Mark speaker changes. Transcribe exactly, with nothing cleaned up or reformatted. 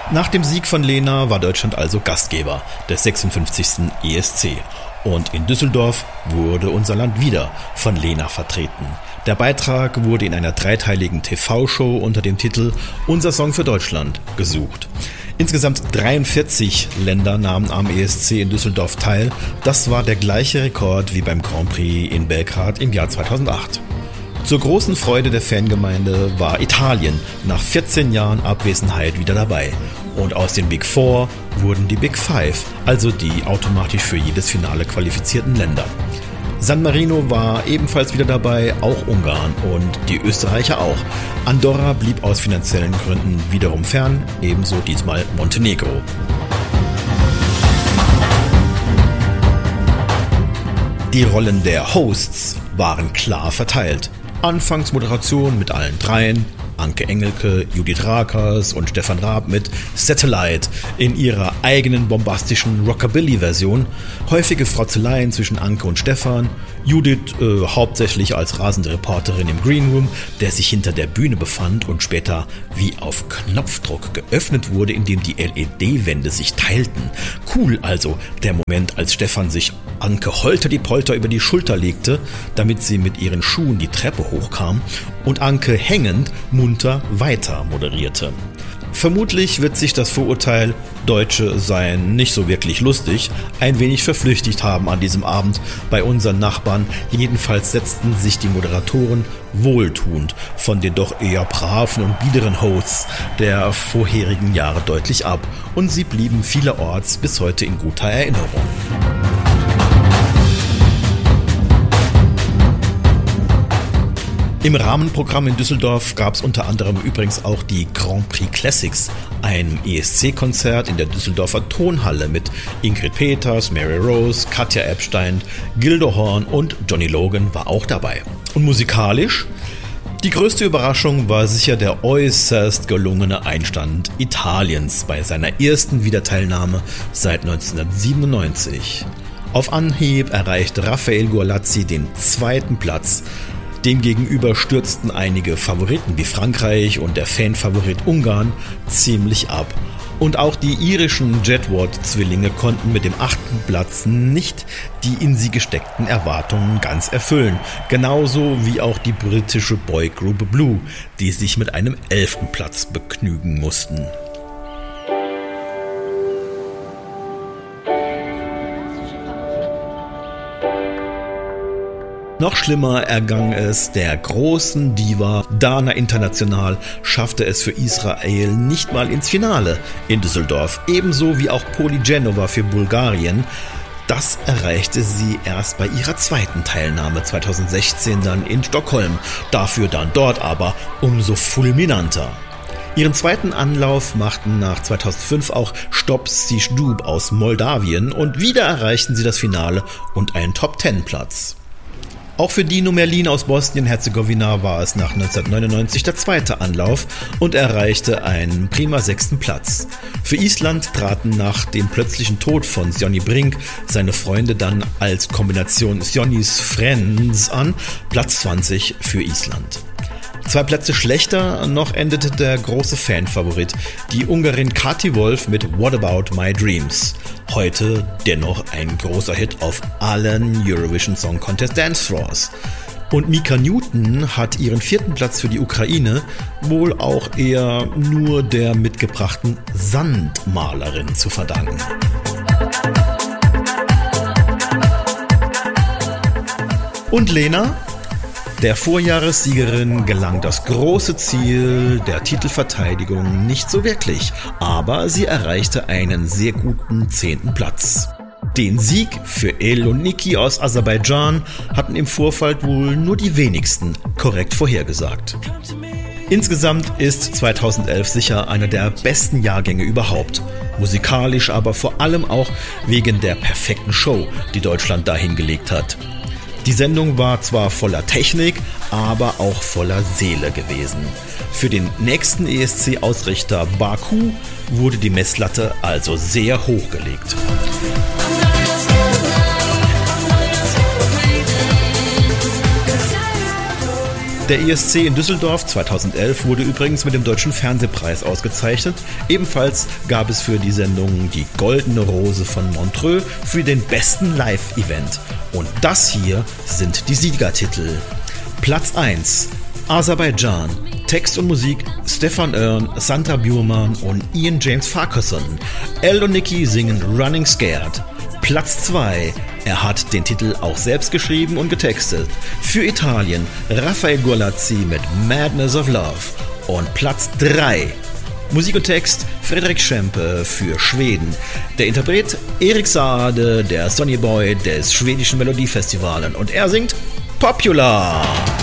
Speaker 1: Nach dem Sieg von Lena war Deutschland also Gastgeber des sechsundfünfzigsten E S C. Und in Düsseldorf wurde unser Land wieder von Lena vertreten. Der Beitrag wurde in einer dreiteiligen T V-Show unter dem Titel Unser Song für Deutschland gesucht. Insgesamt dreiundvierzig Länder nahmen am E S C in Düsseldorf teil. Das war der gleiche Rekord wie beim Grand Prix in Belgrad im Jahr zweitausendacht. Zur großen Freude der Fangemeinde war Italien nach vierzehn Jahren Abwesenheit wieder dabei. Und aus den Big Four wurden die Big Five, also die automatisch für jedes Finale qualifizierten Länder. San Marino war ebenfalls wieder dabei, auch Ungarn und die Österreicher auch. Andorra blieb aus finanziellen Gründen wiederum fern, ebenso diesmal Montenegro. Die Rollen der Hosts waren klar verteilt. Anfangs Moderation mit allen dreien, Anke Engelke, Judith Rakers und Stefan Raab mit Satellite in ihrer eigenen bombastischen Rockabilly-Version, häufige Frotzeleien zwischen Anke und Stefan, Judith äh, hauptsächlich als rasende Reporterin im Greenroom, der sich hinter der Bühne befand und später wie auf Knopfdruck geöffnet wurde, indem die L E D-Wände sich teilten. Cool also der Moment, als Stefan sich Anke holter die Polter über die Schulter legte, damit sie mit ihren Schuhen die Treppe hochkam und Anke hängend munter weiter moderierte. Vermutlich wird sich das Vorurteil, Deutsche seien nicht so wirklich lustig, ein wenig verflüchtigt haben an diesem Abend bei unseren Nachbarn. Jedenfalls setzten sich die Moderatoren wohltuend von den doch eher braven und biederen Hosts der vorherigen Jahre deutlich ab und sie blieben vielerorts bis heute in guter Erinnerung. Im Rahmenprogramm in Düsseldorf gab es unter anderem übrigens auch die Grand Prix Classics, ein E S C-Konzert in der Düsseldorfer Tonhalle mit Ingrid Peters, Mary Rose, Katja Epstein, Gildo Horn und Johnny Logan war auch dabei. Und musikalisch? Die größte Überraschung war sicher der äußerst gelungene Einstand Italiens bei seiner ersten Wiederteilnahme seit neunzehnhundertsiebenundneunzig. Auf Anhieb erreichte Raffaele Guarlazzi den zweiten Platz. Demgegenüber stürzten einige Favoriten wie Frankreich und der Fanfavorit Ungarn ziemlich ab. Und auch die irischen Jedward-Zwillinge konnten mit dem achten Platz nicht die in sie gesteckten Erwartungen ganz erfüllen. Genauso wie auch die britische Boygroup Blue, die sich mit einem elften Platz begnügen mussten. Noch schlimmer ergang es der großen Diva Dana International, schaffte es für Israel nicht mal ins Finale in Düsseldorf, ebenso wie auch Poli Genova für Bulgarien. Das erreichte sie erst bei ihrer zweiten Teilnahme zweitausendsechzehn dann in Stockholm, dafür dann dort aber umso fulminanter. Ihren zweiten Anlauf machten nach zweitausendfünf auch Stop Sijdub aus Moldawien und wieder erreichten sie das Finale und einen Top-Ten-Platz. Auch für Dino Merlin aus Bosnien-Herzegowina war es nach neunzehnhundertneunundneunzig der zweite Anlauf und erreichte einen prima sechsten Platz. Für Island traten nach dem plötzlichen Tod von Sjonny Brink seine Freunde dann als Kombination Sjonnys Friends an, Platz zwanzig für Island. Zwei Plätze schlechter noch endete der große Fanfavorit, die Ungarin Kati Wolf mit What About My Dreams. Heute dennoch ein großer Hit auf allen Eurovision Song Contest Dance Floors. Und Mika Newton hat ihren vierten Platz für die Ukraine wohl auch eher nur der mitgebrachten Sandmalerin zu verdanken. Und Lena? Der Vorjahressiegerin gelang das große Ziel der Titelverteidigung nicht so wirklich, aber sie erreichte einen sehr guten zehnten Platz. Den Sieg für El und Niki aus Aserbaidschan hatten im Vorfeld wohl nur die wenigsten korrekt vorhergesagt. Insgesamt ist zweitausendelf sicher einer der besten Jahrgänge überhaupt. Musikalisch aber vor allem auch wegen der perfekten Show, die Deutschland da hingelegt hat. Die Sendung war zwar voller Technik, aber auch voller Seele gewesen. Für den nächsten E S C-Ausrichter Baku wurde die Messlatte also sehr hoch gelegt. Der E S C in Düsseldorf zweitausendelf wurde übrigens mit dem Deutschen Fernsehpreis ausgezeichnet. Ebenfalls gab es für die Sendung die Goldene Rose von Montreux für den besten Live-Event. Und das hier sind die Siegertitel. Platz eins: Aserbaidschan. Text und Musik Stefan Örn, Sandra Bjurman und Ian James Farquharson. Elle und Nicky singen Running Scared. Platz zwei. Er hat den Titel auch selbst geschrieben und getextet. Für Italien Rafael Guarlazzi mit Madness of Love. Und Platz drei. Musik und Text Fredrik Schempe für Schweden. Der Interpret Erik Saade, der Sonny Boy des schwedischen Melodiefestivalen. Und er singt Popular.